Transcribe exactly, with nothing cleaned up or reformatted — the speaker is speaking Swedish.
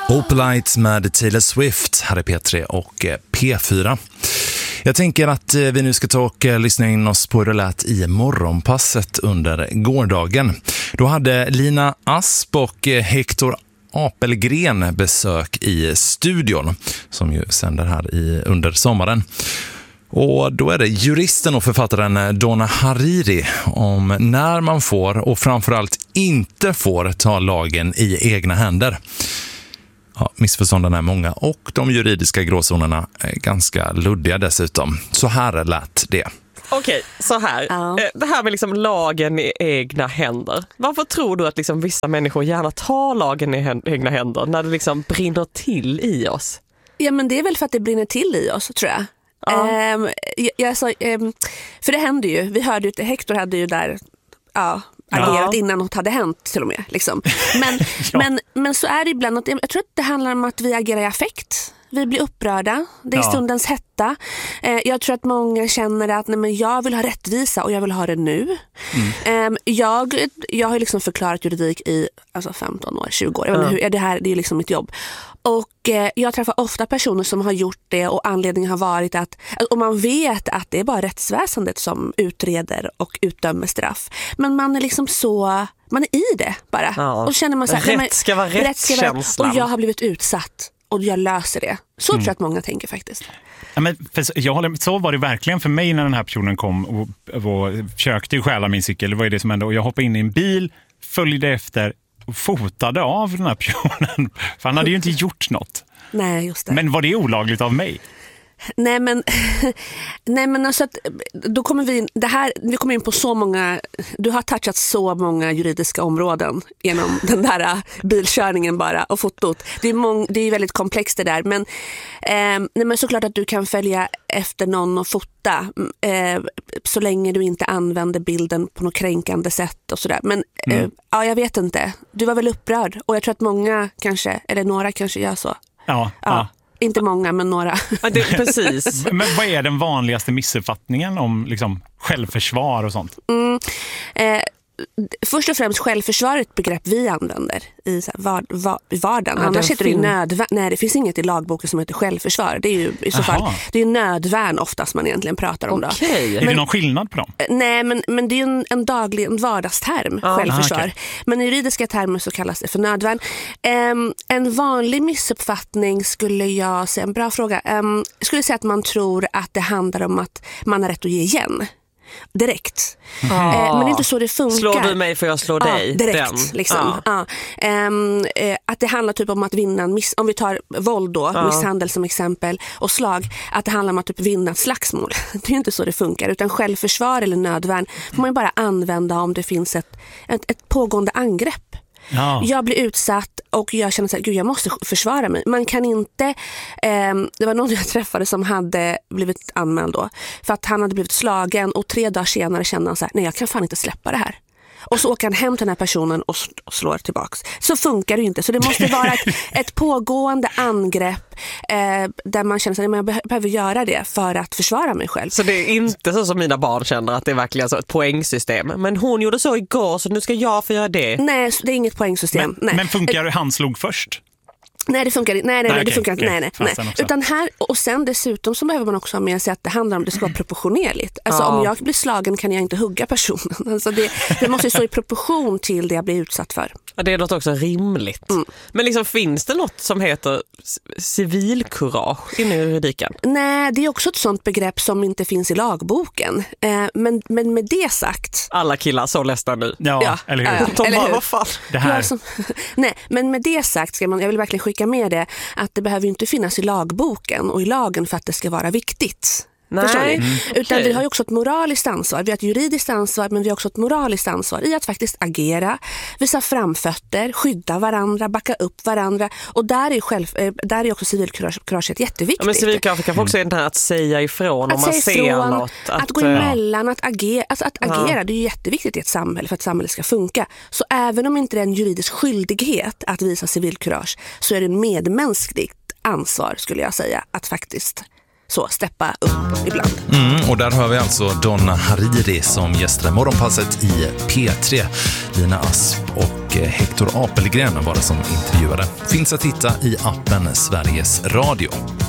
Opalite med Taylor Swift, här är P tre och P fyra. Jag tänker att vi nu ska ta och lyssna in oss på hur det lät i morgonpasset under gårdagen. Då hade Lina Asp och Hector Apelgren besök i studion som ju sänder här i, under sommaren. Och då är det juristen och författaren Donna Hariri om när man får och framförallt inte får ta lagen i egna händer. Ja, missförstånden är många och de juridiska gråzonerna är ganska luddiga dessutom. Så här lät det. Okej, så här. Ja. Det här med liksom lagen i egna händer. Varför tror du att liksom vissa människor gärna tar lagen i egna händer när det liksom brinner till i oss? Ja, men det är väl för att det brinner till i oss, tror jag. Ja. Um, jag, jag sa, um, för det hände ju. Vi hörde ju, Hector hade ju där... Ja, agerat ja. innan något hade hänt till och med. Liksom. Men, ja. men, men så är det ibland att jag tror att det handlar om att vi agerar i affekt. Vi blir upprörda. Det är ja. stundens hetta. Eh, jag tror att många känner att nej, men jag vill ha rättvisa och jag vill ha det nu. Mm. Eh, jag, jag har liksom förklarat juridik i alltså femton år, tjugo år. Jag vet inte hur, det här det är liksom mitt jobb. Och eh, jag träffar ofta personer som har gjort det och anledningen har varit att och man vet att det är bara rättsväsendet som utreder och utdömer straff. Men man är liksom så... Man är i det bara. Ja. Och känner man så här, rätt ska vara rättskänslan. Och jag har blivit utsatt. Och jag löser det. Så mm. tror jag att många tänker faktiskt. Ja, men för, jag håller, så var det verkligen för mig när den här personen kom och, och försökte stjäla min cykel. Det var det som hände. Och jag hoppade in i en bil, följde efter och fotade av den här personen. För han hade ju inte gjort något. Nej, just det. Men var det olagligt av mig? Nej men, nej men alltså att, då kommer vi in, det här, vi kommer in på så många, du har touchat så många juridiska områden genom den där bilkörningen bara och fotot. Det är, mång, det är väldigt komplext det där, men, eh, nej men såklart att du kan följa efter någon och fota eh, så länge du inte använder bilden på något kränkande sätt och sådär. Men mm. eh, ja, jag vet inte. Du var väl upprörd och jag tror att många kanske, eller några kanske gör så. Ja, ja. ja. Inte många, men några. Ja, det, precis. Men vad är den vanligaste missuppfattningen om liksom, självförsvar och sånt? Mm, eh, först och främst självförsvar är ett begrepp vi använder i så här, var, var, vardagen. Ja, annars heter det nödvärn. Nej, det finns inget i lagboken som heter självförsvar. Det är ju i så Aha. fall det är nödvärn oftast man egentligen pratar om. Okay. Då. Är men, det någon skillnad på dem? Nej, men, men det är ju en, en daglig en vardagsterm, ja. självförsvar. Aha, okay. Men i juridiska termer så kallas det för nödvärn. Um, en vanlig missuppfattning skulle jag säga, en bra fråga, um, skulle säga att man tror att det handlar om att man har rätt att ge igen. Direkt. Ah. Eh, men det är inte så det funkar. Slår du mig för jag slår ja, dig? Direkt. Liksom. Ah. Ah. Um, eh, att det handlar typ om att vinna en miss- om vi tar våld då, ah. misshandel som exempel och slag, att det handlar om att typ vinna ett slagsmål. Det är inte så det funkar, utan självförsvar eller nödvärn får man ju bara använda om det finns ett, ett, ett pågående angrepp. Ja. Jag blir utsatt och jag känner så här, gud, jag måste försvara mig. Man kan inte, eh, det var någon jag träffade som hade blivit anmäld då för att han hade blivit slagen och tre dagar senare kände han så här, nej, jag kan fan inte släppa det här. Och så åker han hem till den här personen och slår tillbaks. Så funkar det ju inte. Så det måste vara ett, ett pågående angrepp eh, där man känner att jag behöver göra det för att försvara mig själv. Så det är inte så som mina barn känner att det är verkligen så ett poängsystem. Men hon gjorde så igår så nu ska jag få göra det. Nej, det är inget poängsystem. Men, nej. men funkar det han slog först? Nej, det funkar inte. Nej, nej, nej, nej, det funkar okay, inte. Nej, nej, nej. Utan här, och sen dessutom så behöver man också ha med sig att det handlar om att det ska vara proportionerligt. Alltså ja. om jag blir slagen kan jag inte hugga personen. Alltså det, det måste stå i proportion till det jag blir utsatt för. Ja, det är något också rimligt. Mm. Men liksom, finns det något som heter civilkurage inom juridiken? Nej, det är också ett sånt begrepp som inte finns i lagboken. Eh, men, men med det sagt... Alla killar så lästa nu. Ja, ja, eller hur? Ja, De eller bara, hur? vad fan? Det här... Som, nej, men med det sagt ska man, jag vill verkligen skicka med det att det behöver inte finnas i lagboken och i lagen för att det ska vara viktigt. Nej. Mm. Utan okay. vi har ju också ett moraliskt ansvar. Vi har ett juridiskt ansvar, men vi har också ett moraliskt ansvar i att faktiskt agera, visa framfötter, skydda varandra, backa upp varandra. Och där är, själv, där är också civilkuraget jätteviktigt. Ja, men civilkurage kan också mm. att säga ifrån att om man ser ifrån, något. Att, att gå emellan, att agera. Alltså att agera, ja. det är ju jätteviktigt i ett samhälle för att samhället ska funka. Så även om inte det är en juridisk skyldighet att visa civilkurage så är det en medmänskligt ansvar, skulle jag säga, att faktiskt så steppa upp ibland. Mm, och där hör vi alltså Donna Hariri som gästade Morgonpasset i P tre. Lina Asp och Hector Apelgren var det som intervjuade. Finns att hitta i appen Sveriges Radio.